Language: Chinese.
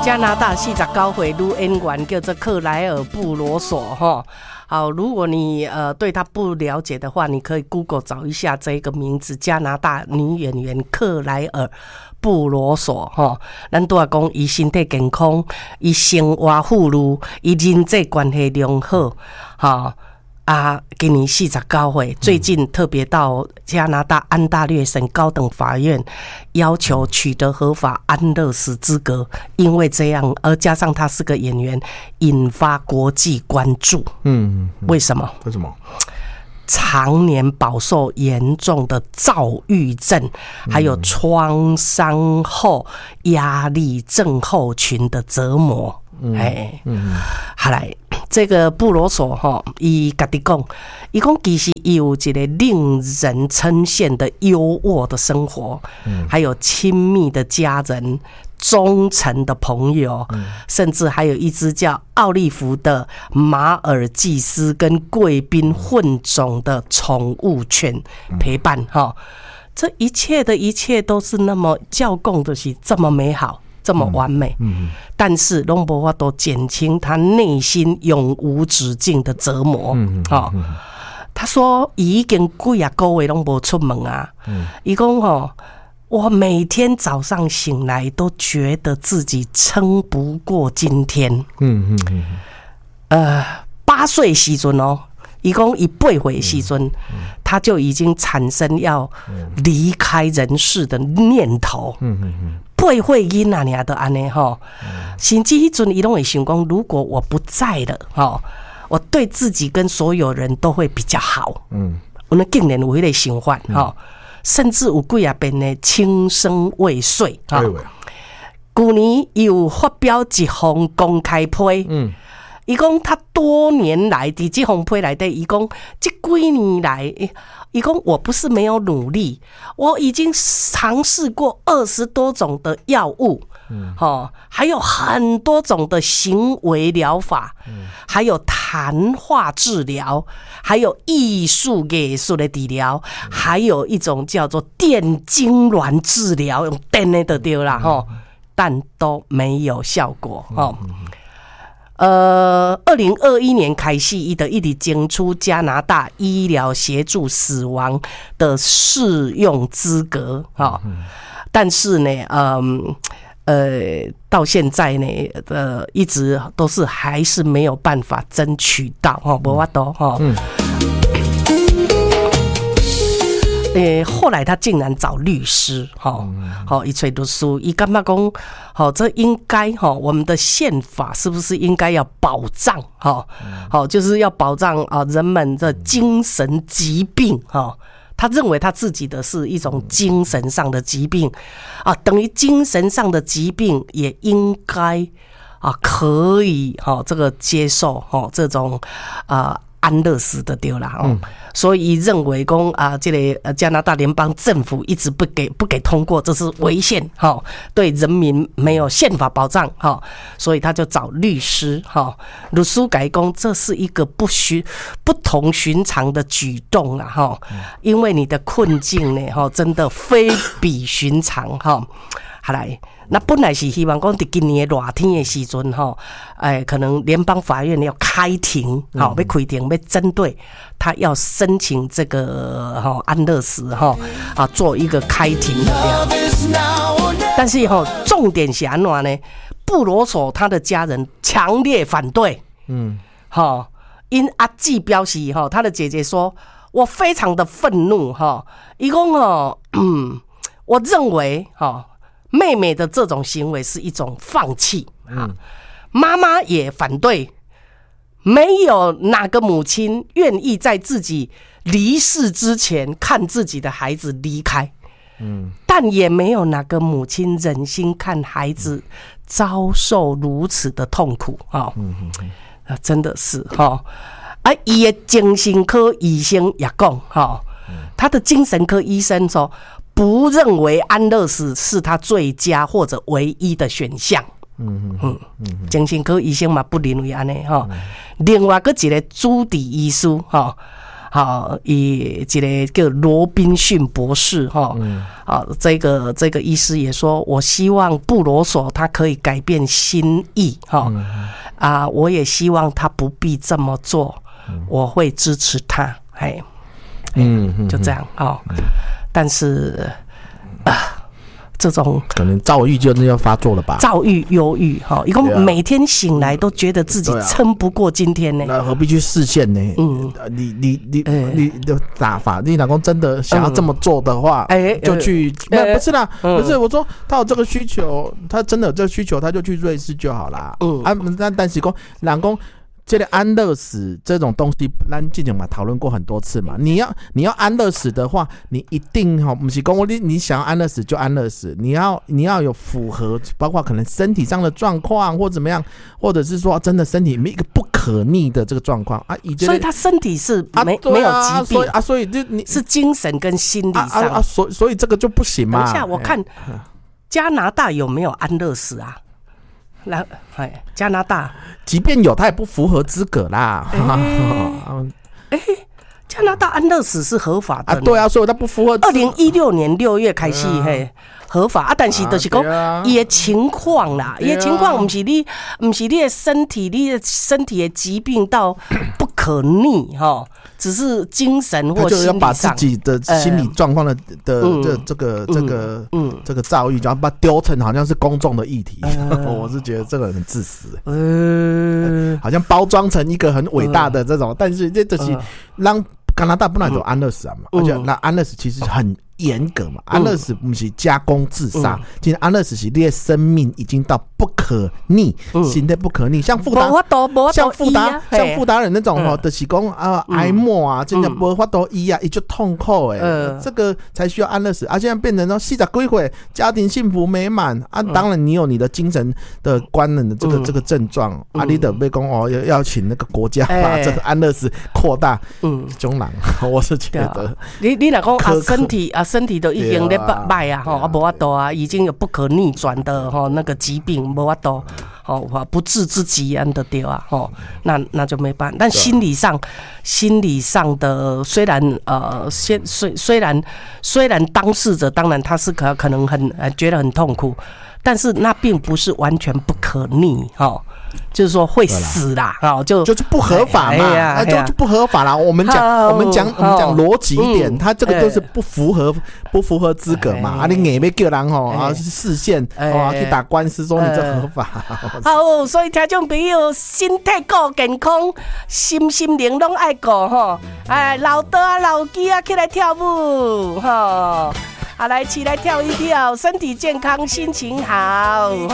加拿大49岁女演员叫做克莱尔·布罗索哈。好，如果你对她不了解的话，你可以 Google 找一下这个名字，加拿大女演员克莱尔·布罗索哈。咱都要讲，伊身体健康，伊生活富裕，伊人际关系良好，哈。今年49岁，最近特别到加拿大安大略省高等法院要求取得合法安乐死资格，因为这样而加上他是个演员，引发国际关注。为什么？ 为什么？ 常年饱受严重的躁郁症，还有创伤后压力症候群的折磨。好来，这个布罗索哈，伊家己讲，伊讲其实伊有一个令人称羡的优渥的生活，还有亲密的家人、忠诚的朋友，甚至还有一只叫奥利弗的马尔济斯跟贵宾混种的宠物犬陪伴哈。这一切的一切都是那么教供的是这么美好。这么完美，但是都没办法减轻他内心永无止境的折磨。他说已经几啊个月都没出门啊。他说我每天早上醒来都觉得自己撑不过今天。8岁时阵哦，他说他8岁时阵，他就已经产生要离开人世的念头。8岁囡仔尔都安尼吼，甚至迄阵伊拢会想讲，如果我不在了吼，我对自己跟所有人都会比较好。我们竟然有迄个想法吼，甚至有几啊遍的轻生未遂哈。去年又发表一封公开批，伊讲他多年来伫这封批内底，伊讲这几年来，伊讲我不是没有努力，我已经尝试过20多种的药物，还有很多种的行为疗法，还有谈话治疗，还有艺术艺术的治疗，还有一种叫做电痉挛治疗，用电的就对啦吼，但都没有效果吼。2021年开始，伊就一直争取加拿大医疗协助死亡的适用资格，但是呢，到现在呢，一直都是还是没有办法争取到，没法度哈。后来他竟然找律师，一找律师，他感觉讲，这应该我们的宪法是不是应该要保障，就是要保障人们的精神疾病，他认为他自己的是一种精神上的疾病，等于精神上的疾病也应该可以这个接受这种安乐死的对啦，所以认为讲这个加拿大联邦政府一直不给通过，这是违宪，对人民没有宪法保障，所以他就找律师，律师改讲这是一个不同寻常的举动啦，因为你的困境呢，真的非比寻常，好来。那本来是希望讲在今年的热天的时阵可能联邦法院要开庭，要开庭，要针对他要申请这个安乐死做一个开庭的。但是重点是安怎呢？布罗索他的家人强烈反对，因阿纪表示他的姐姐说，我非常的愤怒他说我认为妹妹的这种行为是一种放弃，妈妈也反对，没有哪个母亲愿意在自己离世之前看自己的孩子离开，但也没有哪个母亲忍心看孩子遭受如此的痛苦，真的是他的精神科医生也讲，他的精神科医生说不认为安乐死是他最佳或者唯一的选项。精神科医生嘛不认为安尼。另外一个主治医师好，以这个叫罗宾逊博士哈，这个医师也说，我希望布罗索他可以改变心意哈，我也希望他不必这么做，我会支持他，嘿，就这样哈，但是这种可能躁郁就是要发作了吧？ 躁郁、忧郁，哈，一共每天醒来都觉得自己撑不过今天呢。 那何必去视线呢？你的打法，你老公真的想要这么做的话，就去，不是啦，不是我说他有这个需求，他真的有这个需求，他就去瑞士就好啦。但是说老公。这个安乐死这种东西，咱之前嘛讨论过很多次嘛。你要安乐死的话，你一定不是说你想要安乐死就安乐死，你要有符合，包括可能身体上的状况或怎么样，或者是说真的身体没一个不可逆的这个状况啊。 所以他身体是没有疾病所以就你是精神跟心理上所以这个就不行嘛。 等一下我看加拿大有没有安乐死啊？加拿大即便有，他也不符合资格啦。 加拿大安乐死是合法的对啊，所以他不符合。 2016年6月开始合法但是就是讲伊的情况啦，伊的情况不是你的身体的疾病到不可逆哈，只是精神或心理上，他就要把自己的心理状况的这个躁郁，就要把它丢成好像是公众的议题。我是觉得这个很自私，好像包装成一个很伟大的这种，但是这就是让加拿大本来就安乐死嘛，而且那安乐死其实很严格嘛，安乐死不是加工自杀，其实安乐死是你的生命已经到不可逆，心的不可逆，像富达人那种就是讲哀莫啊，真的无法度医啊，伊就痛苦这个才需要安乐死。现在变成说40几岁家庭幸福美满当然你有你的精神的官能的这个症状你得被讲要请那个国家把这个安乐死扩大，中南我是觉得你若讲身体都已经在败啊，无法度啊，已经有不可逆转的那个疾病，无法度不治之疾安的对啊，那就没办法。但心理上的虽然当事者当然他是可能觉得很痛苦，但是那并不是完全不可逆就是说会死啦， 就是不合法嘛，就不合法啦。我们讲逻辑一点，他这个都是不符合资格嘛。你硬要叫人视线去打官司，说你这合法。 好，所以听众朋友，身体顾健康，心灵拢爱顾老大老鸡起来跳舞来起来跳一跳，身体健康，心情好